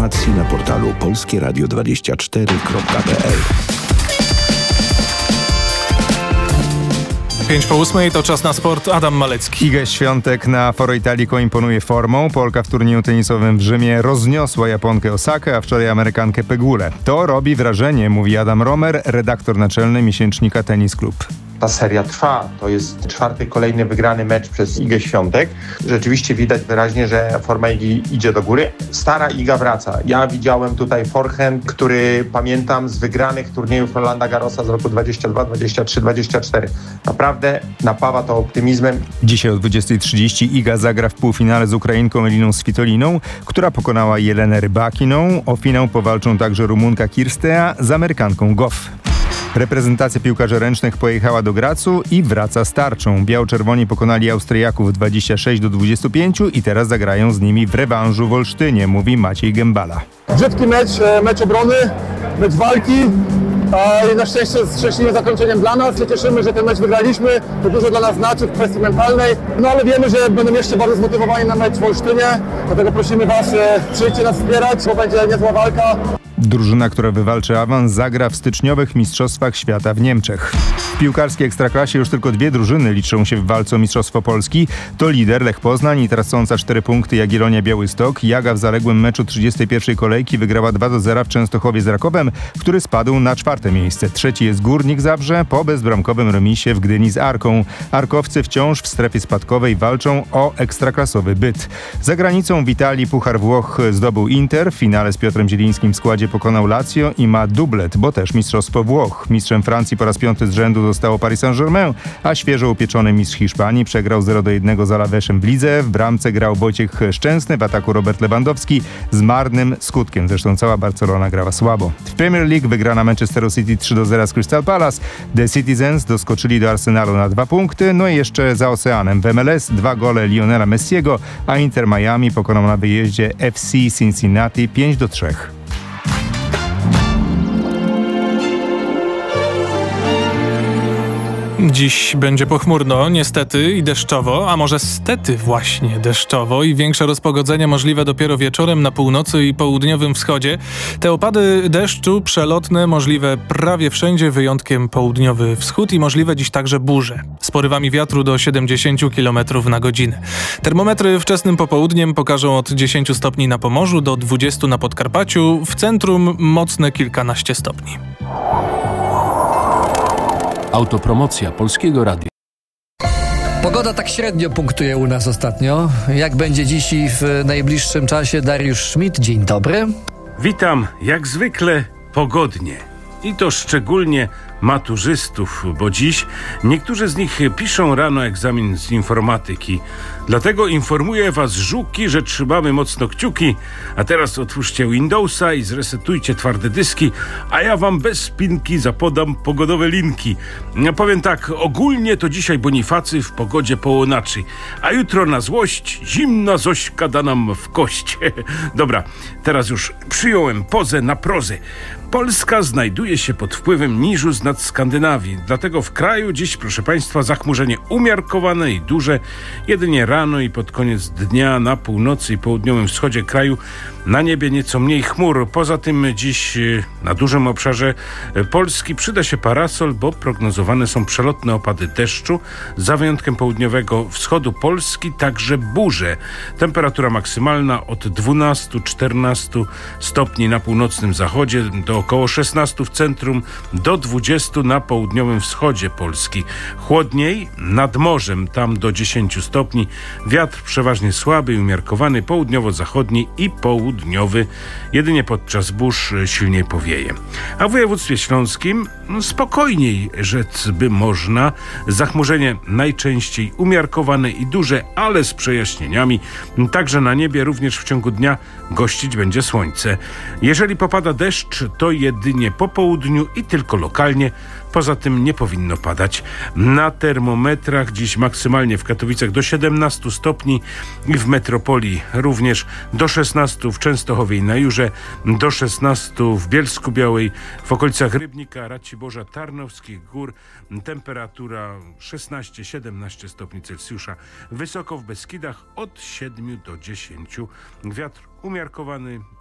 informacji na portalu polskieradio24.pl. 5:08 to czas na sport. Adam Malecki. Iga Świątek na Foro Italico imponuje formą. Polka w turnieju tenisowym w Rzymie rozniosła Japonkę Osakę, a wczoraj Amerykankę Pegulę. To robi wrażenie, mówi Adam Romer, redaktor naczelny miesięcznika Tennis Club. Ta seria trwa. To jest 4. kolejny wygrany mecz przez Igę Świątek. Rzeczywiście widać wyraźnie, że forma Igi idzie do góry. Stara Iga wraca. Ja widziałem tutaj forehand, który pamiętam z wygranych turniejów Rolanda Garrosa z roku 22, 23, 24. Naprawdę napawa to optymizmem. Dzisiaj o 20:30 Iga zagra w półfinale z Ukrainką Eliną Svitoliną, która pokonała Jelenę Rybakiną. O finał powalczą także Rumunka Kirstea z Amerykanką Goff. Reprezentacja piłkarzy ręcznych pojechała do Gracu i wraca z tarczą. Biało-czerwoni pokonali Austriaków 26-25 i teraz zagrają z nimi w rewanżu w Olsztynie, mówi Maciej Gębala. Brzydki mecz obrony, mecz walki. I na szczęście z szczęśliwym zakończeniem dla nas. Się cieszymy, że ten mecz wygraliśmy. To dużo dla nas znaczy w kwestii mentalnej. No ale wiemy, że będą jeszcze bardzo zmotywowani na mecz w Olsztynie. Dlatego prosimy Was, przyjdźcie nas wspierać, bo będzie niezła walka. Drużyna, która wywalczy awans, zagra w styczniowych Mistrzostwach Świata w Niemczech. W piłkarskiej Ekstraklasie już tylko 2 drużyny liczą się w walce o Mistrzostwo Polski. To lider Lech Poznań i tracąca 4 punkty Jagiellonia Białystok. Jaga w zaległym meczu 31. kolejki wygrała 2-0 w Częstochowie z Rakowem, który spadł na 4. miejsce. Trzeci jest Górnik Zabrze po bezbramkowym remisie w Gdyni z Arką. Arkowcy wciąż w strefie spadkowej walczą o ekstraklasowy byt. Za granicą w Italii Puchar Włoch zdobył Inter. W finale z Piotrem Zielińskim w składzie pokonał Lazio i ma dublet, bo też Mistrzostwo Włoch. Mistrzem Francji po raz 5. z rzędu zostało Paris Saint-Germain, a świeżo upieczony mistrz Hiszpanii przegrał 0-1 z Alavesem w lidze. W bramce grał Wojciech Szczęsny, w ataku Robert Lewandowski z marnym skutkiem. Zresztą cała Barcelona grała słabo. W Premier League wygrana Manchesteru City 3-0 z Crystal Palace. The Citizens doskoczyli do Arsenalu na 2 punkty. No i jeszcze za oceanem w MLS 2 gole Lionela Messiego, a Inter Miami pokonał na wyjeździe FC Cincinnati 5-3. Dziś będzie pochmurno, niestety i deszczowo, a może stety właśnie deszczowo i większe rozpogodzenie możliwe dopiero wieczorem na północy i południowym wschodzie. Te opady deszczu przelotne możliwe prawie wszędzie, wyjątkiem południowy wschód i możliwe dziś także burze z porywami wiatru do 70 km na godzinę. Termometry wczesnym popołudniem pokażą od 10 stopni na Pomorzu do 20 na Podkarpaciu, w centrum mocne kilkanaście stopni. Autopromocja Polskiego Radia. Pogoda tak średnio punktuje u nas ostatnio. Jak będzie dziś i w najbliższym czasie? Dariusz Schmidt, dzień dobry. Witam, jak zwykle pogodnie. I to szczególnie maturzystów, bo dziś niektórzy z nich piszą rano egzamin z informatyki. Dlatego informuję was, żuki, że trzymamy mocno kciuki. A teraz otwórzcie Windowsa i zresetujcie twarde dyski, a ja wam bez spinki zapodam pogodowe linki. Ja powiem tak, ogólnie to dzisiaj Bonifacy w pogodzie połonaczy, a jutro na złość zimna Zośka da nam w kość. Dobra, teraz już przyjąłem pozę na prozę. Polska znajduje się pod wpływem niżu z nad Skandynawii. Dlatego w kraju dziś, proszę Państwa, zachmurzenie umiarkowane i duże. Jedynie rano i pod koniec dnia na północy i południowym wschodzie kraju na niebie nieco mniej chmur. Poza tym dziś na dużym obszarze Polski przyda się parasol, bo prognozowane są przelotne opady deszczu. Za wyjątkiem południowego wschodu Polski także burze. Temperatura maksymalna od 12-14 stopni na północnym zachodzie do około 16 w centrum, do 20 na południowym wschodzie Polski. Chłodniej nad morzem, tam do 10 stopni. Wiatr przeważnie słaby i umiarkowany, południowo-zachodni i południowy. Jedynie podczas burz silniej powieje. A w województwie śląskim spokojniej rzec by można. Zachmurzenie najczęściej umiarkowane i duże, ale z przejaśnieniami. Także na niebie również w ciągu dnia gościć będzie słońce. Jeżeli popada deszcz, to jedynie po południu i tylko lokalnie. Poza tym nie powinno padać. Na termometrach dziś maksymalnie w Katowicach do 17 stopni i w metropolii również do 16 w Częstochowie i na Jurze, do 16 w Bielsku-Białej, w okolicach Rybnika, Raciborza, Tarnowskich Gór. Temperatura 16-17 stopni Celsjusza. Wysoko w Beskidach od 7 do 10. Wiatr umiarkowany